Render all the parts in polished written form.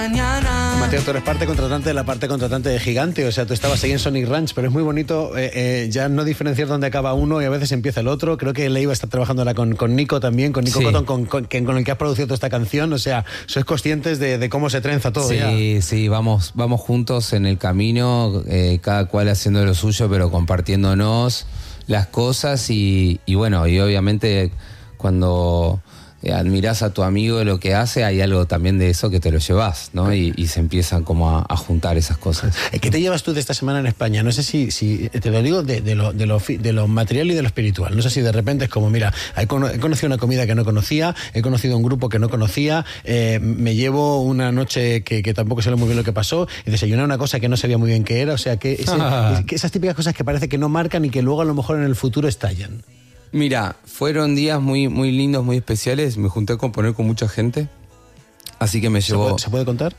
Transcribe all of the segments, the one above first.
Mateo, tú eres parte contratante de la parte contratante de Gigante, o sea, tú estabas ahí en Sonic Ranch, pero es muy bonito ya no diferenciar dónde acaba uno y a veces empieza el otro. Creo que Leiva está trabajando ahora con Nico también, con Nico Sí. Cotton, con el que has producido toda esta canción, o sea, sois conscientes de cómo se trenza todo. Sí, ya. sí, vamos juntos en el camino, cada cual haciendo lo suyo, pero compartiéndonos las cosas y bueno, y obviamente cuando admirás a tu amigo lo que hace, hay algo también de eso que te lo llevas, ¿no? Y se empiezan como a juntar esas cosas. ¿Qué te llevas tú de esta semana en España? No sé si te lo digo de lo material y de lo espiritual. No sé si de repente es como, mira, he conocido una comida que no conocía, he conocido un grupo que no conocía, me llevo una noche que tampoco sé muy bien lo que pasó, y desayuné una cosa que no sabía muy bien qué era, o sea, que esas típicas cosas que parece que no marcan y que luego a lo mejor en el futuro estallan. Mira, fueron días muy, muy lindos, muy especiales. Me junté a componer con mucha gente. Así que me llevó... ¿Se puede contar?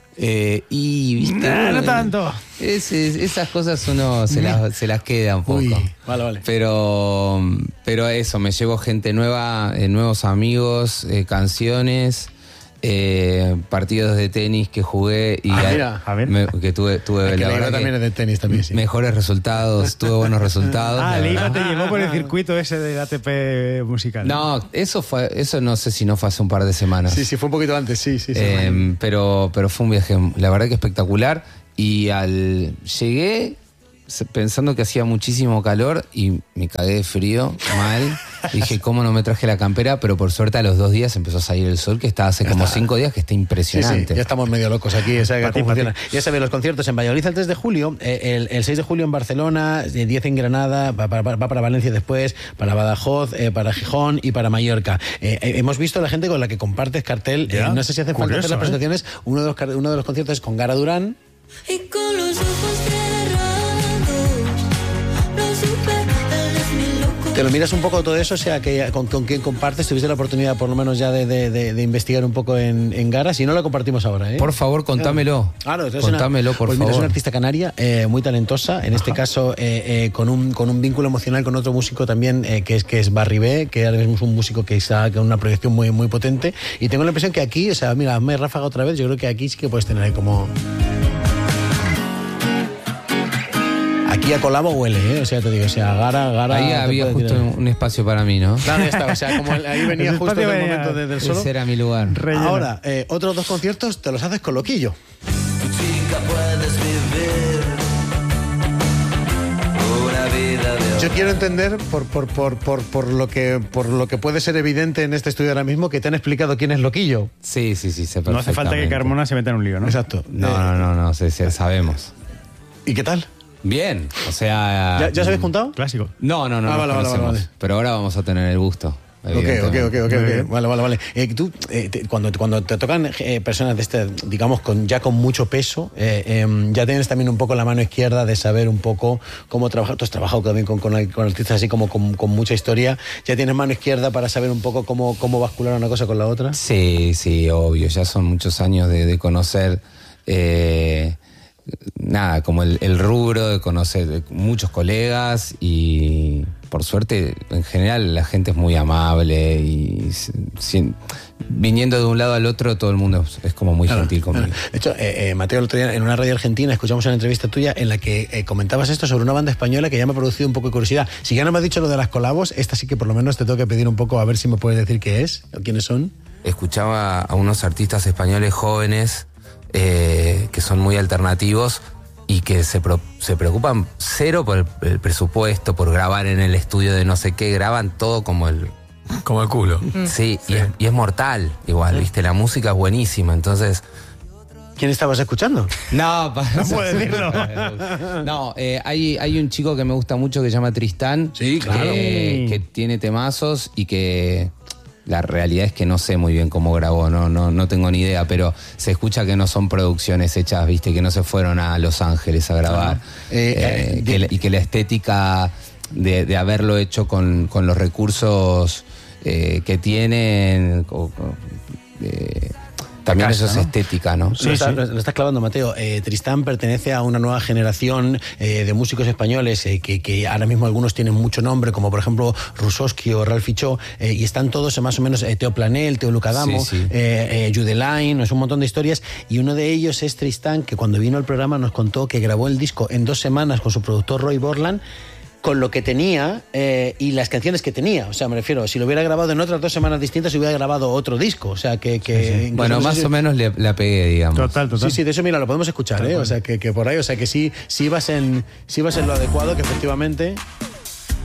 ¿Viste? No tanto. Esas cosas uno se las queda un poco. Uy, vale. Pero eso, me llevo gente nueva, nuevos amigos, canciones, partidos de tenis que jugué y mira, a ver. que tuve Que la la verdad también es de tenis también, sí. mejores resultados, tuve buenos resultados. la Leiva verdad. te llevó por el circuito ese del ATP musical. No, eso no sé si no fue hace un par de semanas. Sí, fue un poquito antes, sí. Pero fue un viaje, la verdad que espectacular. Y llegué pensando que hacía muchísimo calor y me cagué de frío, mal. Dije, ¿cómo no me traje la campera? Pero por suerte a los 2 días empezó a salir el sol, que está hace como 5 días, que está impresionante. Sí, ya estamos medio locos aquí, ¿sabes cómo Pa' ti. funciona? Ya sabes, los conciertos en Valladolid el 3 de julio, el 6 de julio en Barcelona, el 10 en Granada, va para Valencia después, para Badajoz, para Gijón y para Mallorca. Hemos visto a la gente con la que compartes cartel, no sé si hace falta hacer las presentaciones, uno de los conciertos es con Gara Durán. Y con los ojos cerrados, no supe, eres mi loco. Te lo miras un poco todo eso, o sea, que con quién compartes, tuviste la oportunidad por lo menos ya de investigar un poco en Gara, si no lo compartimos ahora, ¿eh? Por favor, contámelo. Claro, Contámelo, por pues mira, favor. es una artista canaria muy talentosa, en este caso con un vínculo emocional con otro músico también que es Barry B, que ahora mismo es un músico que está con una proyección muy, muy potente, y tengo la impresión que aquí, o sea, mira, me ráfaga otra vez, yo creo que aquí sí que puedes tener ahí como... Aquí a colabo huele, ¿eh? O sea, te digo, o sea, Gara... Ahí había justo un espacio para mí, ¿no? Claro, ya está, o sea, como ahí venía Ese justo en espacio el venía- momento del solo. Ese era mi lugar. Relleno. Ahora, otros 2 conciertos te los haces con Loquillo. Chica, puedes vivir una vida de Yo quiero entender, por lo que puede ser evidente en este estudio ahora mismo, que te han explicado quién es Loquillo. Sí, sé No hace falta que perfectamente. Carmona se meta en un lío, ¿no? Exacto. No, sabemos. ¿Y qué tal? Bien, o sea... ¿Ya os habéis juntado? Clásico. No, Ah, nos vale, conocemos. vale. Pero ahora vamos a tener el gusto. Ok. evidentemente. Vale. Tú, cuando te tocan personas de este, digamos, ya con mucho peso, ya tienes también un poco la mano izquierda de saber un poco cómo trabajar. Tú has trabajado también con artistas así como con mucha historia. Ya tienes mano izquierda para saber un poco cómo bascular una cosa con la otra. Sí, obvio. Ya son muchos años de conocer... nada, como el rubro, de conocer muchos colegas y por suerte en general la gente es muy amable y viniendo de un lado al otro todo el mundo es como muy gentil conmigo. De hecho, Mateo, el otro día en una radio argentina escuchamos una entrevista tuya en la que comentabas esto sobre una banda española que ya me ha producido un poco de curiosidad. Si ya no me has dicho lo de las colabos, esta sí que por lo menos te tengo que pedir un poco a ver si me puedes decir qué es o quiénes son. Escuchaba a unos artistas españoles jóvenes que son muy alternativos y que se preocupan cero por el presupuesto, por grabar en el estudio de no sé qué, graban todo como el culo. Sí, y es mortal igual, ¿viste? La música es buenísima, entonces... ¿Quién estabas escuchando? No puedo decirlo. No, hay un chico que me gusta mucho que se llama Tristán. Sí, claro. Que tiene temazos y que... La realidad es que no sé muy bien cómo grabó, no tengo ni idea, pero se escucha que no son producciones hechas, viste, que no se fueron a Los Ángeles a grabar. Y que la estética de haberlo hecho con los recursos que tienen, También casa, eso es ¿no? estética, ¿no? Sí, Lo estás clavando, Mateo. Tristán pertenece a una nueva generación de músicos españoles que ahora mismo algunos tienen mucho nombre, como por ejemplo Rusowski o Ralph Fichó, y están todos más o menos Teo Planel, Teo Lucadamo, Sí, sí. Judelaine, es un montón de historias, y uno de ellos es Tristán, que cuando vino al programa nos contó que grabó el disco en 2 semanas con su productor Roy Borland, con lo que tenía y las canciones que tenía. O sea, me refiero, si lo hubiera grabado en otras 2 semanas distintas, hubiera grabado otro disco. O sea, que incluso Bueno, no sé más si- o menos le apegué, digamos. Total. Sí, de eso, mira, lo podemos escuchar, ¿eh? O sea, que por ahí, o sea, que sí vas en lo adecuado, que efectivamente...